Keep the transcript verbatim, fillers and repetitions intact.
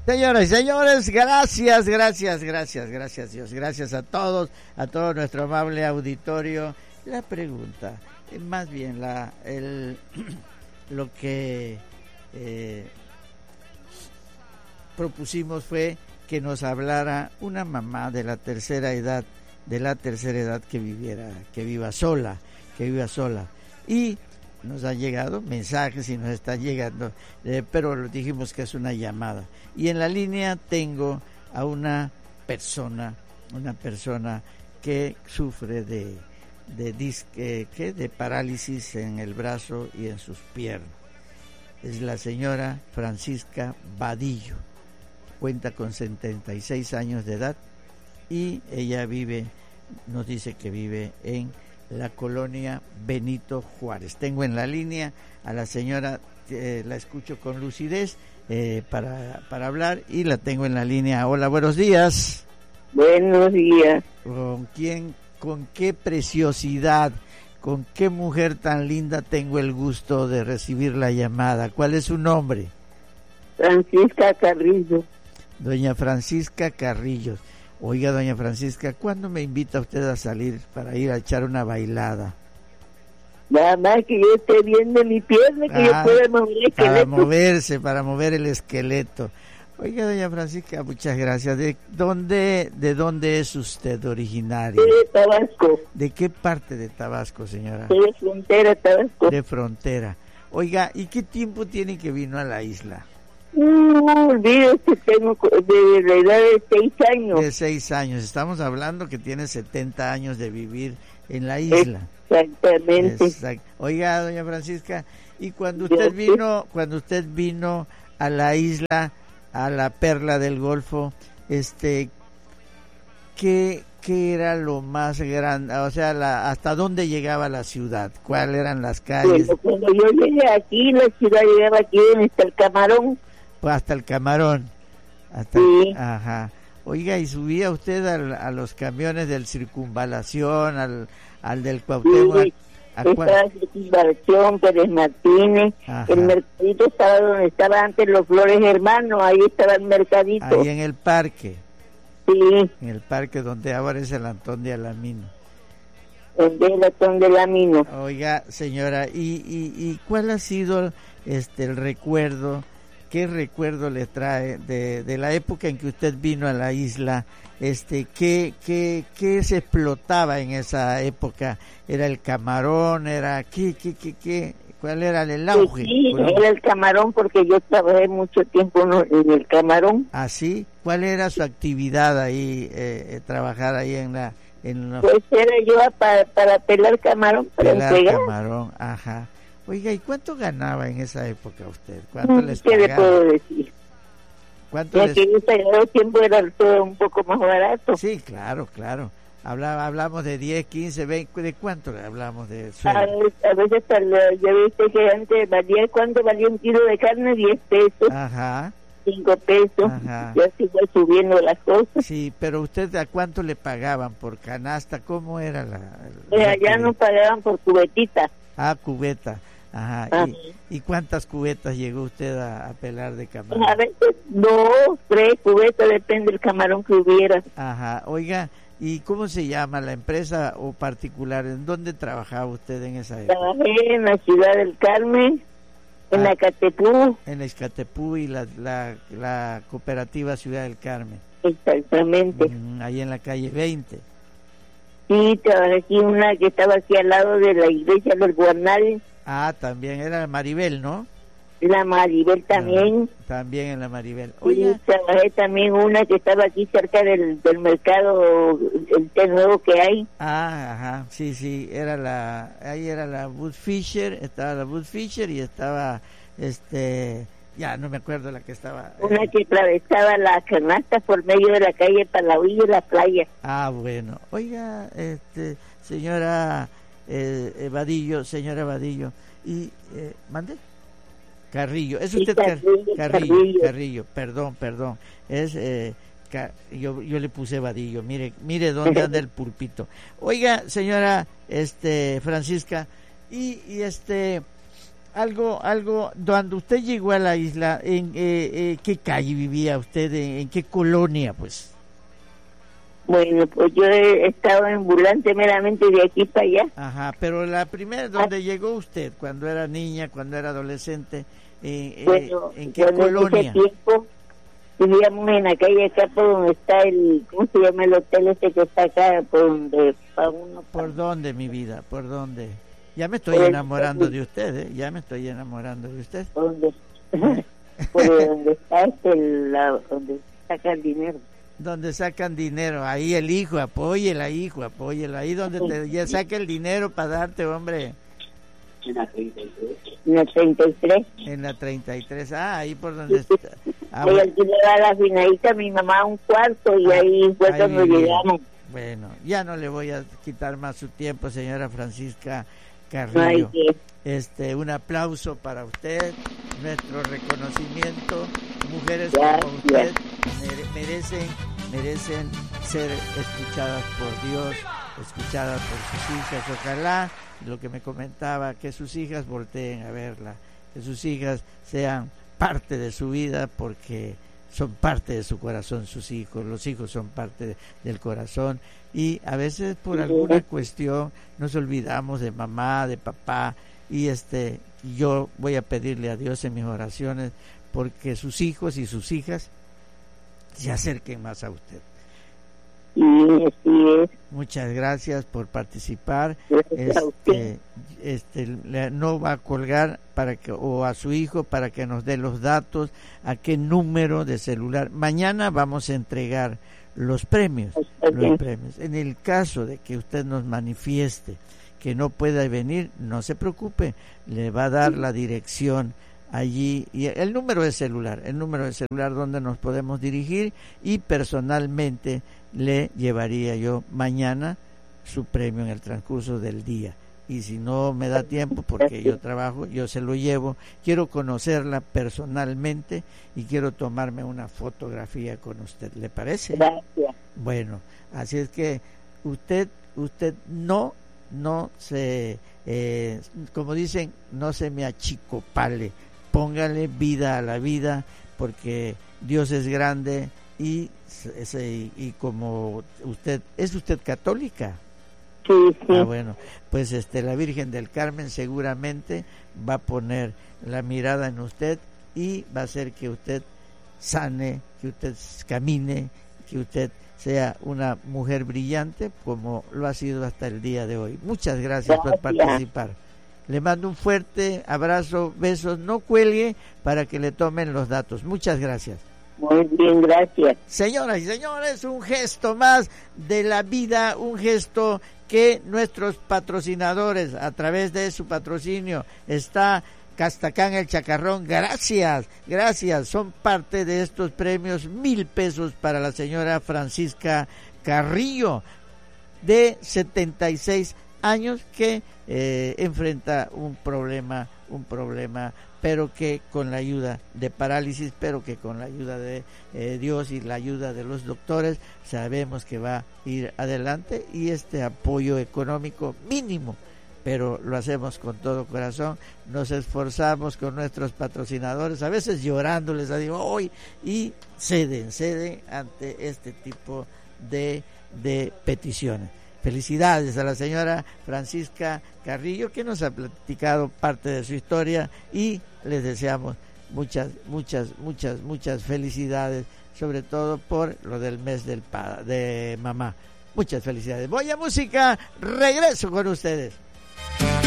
Señoras y señores, gracias, gracias, gracias, gracias Dios, gracias a todos, a todo nuestro amable auditorio. La pregunta, eh, más bien la, el, lo que eh, propusimos fue que nos hablara una mamá de la tercera edad, de la tercera edad que viviera, que viva sola, que viva sola. Y nos han llegado mensajes y nos están llegando, eh, pero dijimos que es una llamada. Y en la línea tengo a una persona, una persona que sufre de de disque, ¿qué? de parálisis en el brazo y en sus piernas. Es la señora Francisca Vadillo. Cuenta con setenta y seis años de edad y ella vive, nos dice que vive en la colonia Benito Juárez. Tengo en la línea a la señora, eh, la escucho con lucidez eh, para, para hablar y la tengo en la línea. Hola, buenos días. Buenos días. ¿Con quién, con qué preciosidad, con qué mujer tan linda tengo el gusto de recibir la llamada? ¿Cuál es su nombre? Francisca Carrillo. Doña Francisca Carrillo. Oiga, doña Francisca, ¿cuándo me invita usted a salir para ir a echar una bailada? Nada más que yo esté bien de mi pierna, que ah, yo pueda mover el esqueleto. Para moverse, para mover el esqueleto. Oiga, doña Francisca, muchas gracias. ¿De dónde, de dónde es usted originaria? De Tabasco. ¿De qué parte de Tabasco, señora? De frontera, Tabasco. De frontera. Oiga, ¿y qué tiempo tiene que vino a la isla? Uh, olvídese que tengo de la edad de seis años. De seis años. Estamos hablando que tiene setenta años de vivir en la isla. Exactamente. Exact. Oiga, doña Francisca, y cuando usted vino, cuando usted vino a la isla, a la Perla del Golfo, este, ¿qué, qué era lo más grande? O sea, la, ¿hasta dónde llegaba la ciudad? ¿Cuáles eran las calles? Bueno, cuando yo llegué aquí, la ciudad llegaba aquí hasta el Camarón. Pues hasta el Camarón. Hasta sí. El, ajá. Oiga, ¿y subía usted al, a los camiones del Circunvalación, al, al del Cuauhtémoc? Sí, estaba Circunvalación, Pérez Martínez. Ajá. El mercadito estaba donde estaba antes los Flores Hermanos, ahí estaba el mercadito. Ahí en el parque. Sí. En el parque donde ahora es el Antón de Alamino. Donde es el Antón de Alamino. Oiga, señora, ¿y, y, y cuál ha sido este el recuerdo? ¿Qué recuerdo le trae de, de la época en que usted vino a la isla? Este, ¿qué, qué, qué se explotaba en esa época? ¿Era el camarón? ¿Era qué, qué, qué, qué? ¿Cuál era el auge? Sí, sí, era el camarón porque yo trabajé mucho tiempo en el camarón. ¿Ah, sí? ¿Cuál era su actividad ahí, eh, trabajar ahí en la... En la... Pues era yo para, para pelar camarón, para pelar entregar. camarón, ajá. Oiga, ¿y cuánto ganaba en esa época usted? ¿Cuánto les ¿Qué pagaba? le puedo decir? ¿Cuánto ya les... que en ese tiempo era todo un poco más barato. Sí, claro, claro. Habla, hablamos de diez, quince, veinte, ¿de cuánto le hablamos de sueldo? A veces, a veces yo viste que antes valía, ¿cuánto valía un kilo de carne? diez pesos. Ajá. cinco pesos. Ajá. Ya se fue subiendo las cosas. Sí, pero usted, ¿a cuánto le pagaban por canasta? ¿Cómo era la...? Pues allá nos pagaban por cubetita. Ah, cubeta. Ajá. Ajá. ¿Y, ¿Y cuántas cubetas llegó usted a, a pelar de camarón? A veces dos, tres cubetas, depende del camarón que hubiera. Ajá. Oiga, ¿y cómo se llama la empresa o particular? ¿En dónde trabajaba usted en esa época? Trabajé en la Ciudad del Carmen, en ah, la Ecatepú. En la Ecatepú y la, la, la cooperativa Ciudad del Carmen. Exactamente. Mm, ahí en la calle veinte. Sí, trabajé aquí una que estaba aquí al lado de la iglesia del Guarnal. Ah, también era Maribel, ¿no? La Maribel también. Ah, también en la Maribel. Oye, sí, trabajé también una que estaba aquí cerca del, del mercado, el té nuevo que hay. Ah, ajá, sí, sí, era la, ahí era la Bud Fisher, estaba la Bud Fisher y estaba, este, ya no me acuerdo la que estaba. Una eh. que atravesaba la canasta por medio de la calle Palau y la playa. Ah, bueno. Oiga, este, señora eh, Vadillo, señora Vadillo, y, eh, ¿mande? Carrillo, es usted sí, Carrillo, Carrillo, Carrillo, Carrillo, perdón, perdón, es, eh, car, yo, yo le puse Vadillo, mire, mire dónde anda el pulpito. Oiga, señora, este, Francisca, y, y este, algo, algo, cuando usted llegó a la isla, ¿en eh, eh, qué calle vivía usted? ¿En, en qué colonia, pues? Bueno, pues yo he estado ambulante meramente de aquí para allá. Ajá, pero la primera, ¿dónde ah. llegó usted? Cuando era niña, cuando era adolescente, eh, bueno, eh, ¿en qué bueno, colonia? En ese tiempo vivíamos en la calle acá por donde está el, ¿cómo se llama el hotel este que está acá? Por donde, para uno, para... ¿Por dónde, mi vida? ¿Por dónde? Ya me estoy por enamorando el... de usted, ¿eh? Ya me estoy enamorando de usted. ¿Por dónde? ¿Eh? Por donde está este, la, donde saca el dinero. Donde sacan dinero, ahí el hijo, apóyela, hijo, apóyela, ahí donde te ya saca el dinero para darte, hombre. En la treinta y tres. En la treinta y tres. En la treinta y tres, ah, ahí por donde está. Ah, bueno. Aquí le da a la finadita a mi mamá un cuarto y ah, ahí fue ahí cuando vivía. Llegamos. Bueno, ya no le voy a quitar más su tiempo, señora Francisca Carrillo. Ay, este, un aplauso para usted, nuestro reconocimiento. Mujeres Gracias. Como usted merecen, merecen ser escuchadas por Dios, escuchadas por sus hijas. Ojalá, lo que me comentaba, que sus hijas volteen a verla, que sus hijas sean parte de su vida, porque son parte de su corazón sus hijos, los hijos son parte de, del corazón, y a veces por alguna cuestión nos olvidamos de mamá, de papá, y este yo voy a pedirle a Dios en mis oraciones porque sus hijos y sus hijas se acerquen más a usted. Sí, así es. Muchas gracias por participar. Gracias a este, este no va a colgar para que o a su hijo para que nos dé los datos, a qué número de celular. Mañana vamos a entregar los premios, los premios. En el caso de que usted nos manifieste que no pueda venir, no se preocupe, le va a dar la dirección allí y el número de celular, el número de celular donde nos podemos dirigir, y personalmente le llevaría yo mañana su premio en el transcurso del día. Y si no me da tiempo, porque yo trabajo, yo se lo llevo. Quiero conocerla personalmente y quiero tomarme una fotografía con usted. ¿Le parece? Gracias. Bueno, así es que usted, usted no, no se, eh, como dicen, no se me achicopale. Póngale vida a la vida, porque Dios es grande y, y, y como usted, ¿es usted católica? Sí, sí. Ah, bueno, pues este la Virgen del Carmen seguramente va a poner la mirada en usted y va a hacer que usted sane, que usted camine, que usted sea una mujer brillante como lo ha sido hasta el día de hoy. Muchas gracias, gracias. por participar. Le mando un fuerte abrazo, besos, no cuelgue para que le tomen los datos. Muchas gracias. Muy bien, gracias. Señoras y señores, un gesto más de la vida, un gesto que nuestros patrocinadores, a través de su patrocinio, está Castacán El Chacarrón, gracias, gracias, son parte de estos premios, mil pesos para la señora Francisca Carrillo, de setenta y seis años, que eh, enfrenta un problema, un problema, pero que con la ayuda de parálisis, pero que con la ayuda de eh, Dios y la ayuda de los doctores, sabemos que va a ir adelante, y este apoyo económico mínimo, pero lo hacemos con todo corazón, nos esforzamos con nuestros patrocinadores, a veces llorándoles, digo, hoy, y ceden, ceden ante este tipo de, de peticiones. Felicidades a la señora Francisca Carrillo, que nos ha platicado parte de su historia, y les deseamos muchas, muchas, muchas, muchas felicidades, sobre todo por lo del mes del pa- de mamá. Muchas felicidades. Voy a música, regreso con ustedes.